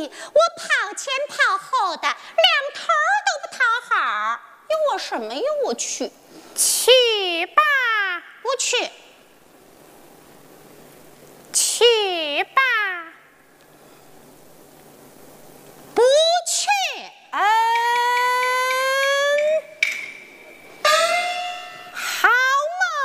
我跑前跑后的，两头都不讨好，有我什么呀？我去， 去吧， 我去， 去吧。